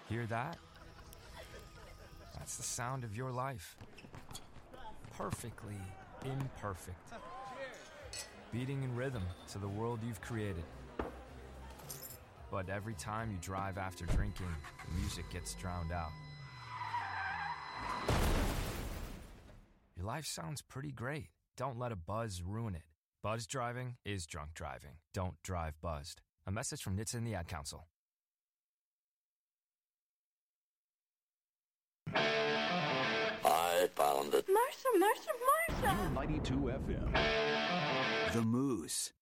Hear that? That's the sound of your life. Perfectly imperfect. Beating in rhythm to the world you've created. But every time you drive after drinking, the music gets drowned out. Your life sounds pretty great. Don't let a buzz ruin it. Buzz driving is drunk driving. Don't drive buzzed. A message from NHTSA and the Ad Council. I found it. Marcia. 92 FM. The Moose.